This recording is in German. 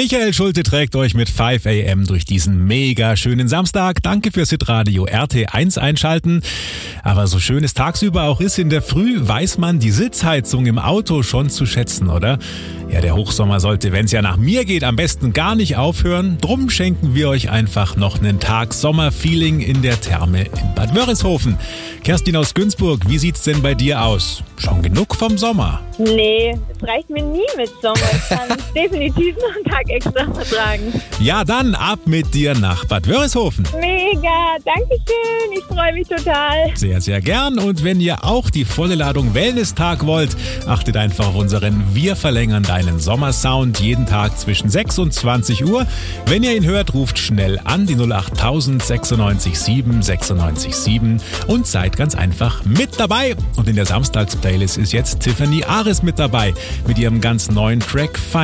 Michael Schulte trägt euch mit 5 AM durch diesen mega schönen Samstag. Danke fürs Hitradio RT1 einschalten. Aber so schön es tagsüber auch ist, in der Früh weiß man die Sitzheizung im Auto schon zu schätzen, oder? Ja, der Hochsommer sollte, wenn es ja nach mir geht, am besten gar nicht aufhören. Drum schenken wir euch einfach noch einen Tag Sommerfeeling in der Therme in Bad Wörishofen. Kerstin aus Günzburg, wie sieht's denn bei dir aus? Schon genug vom Sommer? Nee, es reicht mir nie mit Sommer. Ich kann definitiv noch einen Tag extra vertragen. Ja, dann ab mit dir nach Bad Wörishofen. Mega, danke schön. Ich freue mich total. Sehr, sehr gern. Und wenn ihr auch die volle Ladung Wellness-Tag wollt, achtet einfach auf unseren Wir verlängern deinen Sommersound jeden Tag zwischen 6 und 20 Uhr. Wenn ihr ihn hört, ruft schnell an die 08000 96 7 96 7 und seid ganz einfach mit dabei. Und in der Samstagsplaylist ist jetzt Tiffany Ares mit dabei mit ihrem ganz neuen Track